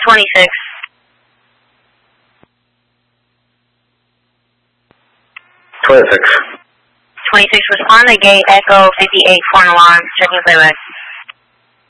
26. 26. 26, respond to gate Echo 58 for an alarm. Checking playback.